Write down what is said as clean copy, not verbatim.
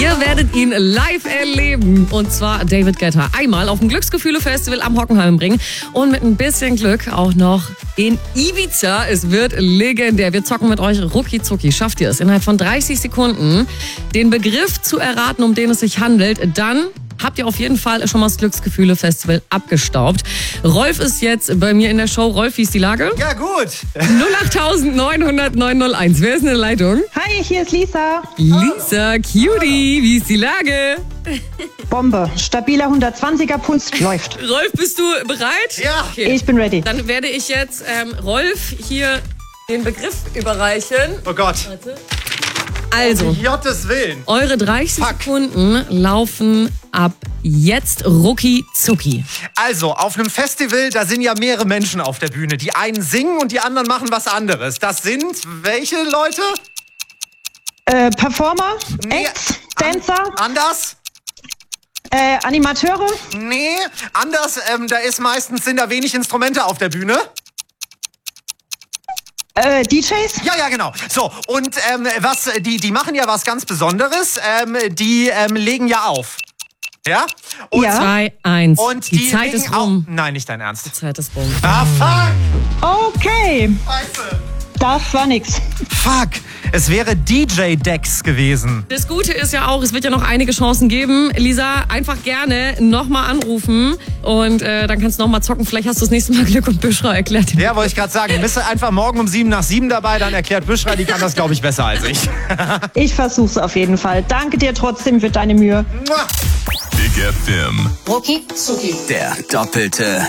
Ihr werdet ihn live erleben. Und zwar David Guetta. Einmal auf dem Glücksgefühle-Festival am Hockenheimring. Und mit ein bisschen Glück auch noch in Ibiza. Es wird legendär. Wir zocken mit euch rucki zucki. Schafft ihr es innerhalb von 30 Sekunden, den Begriff zu erraten, um den es sich handelt, dann habt ihr auf jeden Fall schon mal das Glücksgefühle-Festival abgestaubt. Rolf ist jetzt bei mir in der Show. Rolf, wie ist die Lage? Ja, gut. 08900 901. Wer ist in der Leitung? Hi, hier ist Lisa. Lisa, Cutie, wie ist die Lage? Bombe. Stabiler 120er Puls läuft. Rolf, bist du bereit? Ja. Okay. Ich bin ready. Dann werde ich jetzt Rolf hier den Begriff überreichen. Oh Gott. Warte. Also, Um Gottes Willen. eure 30 Sekunden laufen ab jetzt rucki zucki. Also, auf einem Festival, da sind ja mehrere Menschen auf der Bühne. Die einen singen und die anderen machen was anderes. Das sind welche Leute? Performer, Nee, Acts, Dancer, Anders? Animateure, Nee, anders. Sind da wenig Instrumente auf der Bühne. DJs. Ja, genau. So, und die machen ja was ganz Besonderes. Die legen ja auf. Ja? Und, Ja. 2, 1. Und Die Zeit legen ist rum. Nein, nicht dein Ernst. Die Zeit ist rum. Ah, fuck! Okay, Scheiße. das war nix. Fuck! Es wäre DJ Dex gewesen. Das Gute ist ja auch, es wird ja noch einige Chancen geben. Lisa, einfach gerne nochmal anrufen und dann kannst du nochmal zocken. Vielleicht hast du das nächste Mal Glück und Büschra erklärt. Ja, wollte ich gerade sagen. Bist du einfach morgen um 7 nach 7 dabei, dann erklärt Büschra, die kann das, glaube ich, besser als ich. Ich versuch's auf jeden Fall. Danke dir trotzdem für deine Mühe. Mua. Big FM. Rucki zucki. Der doppelte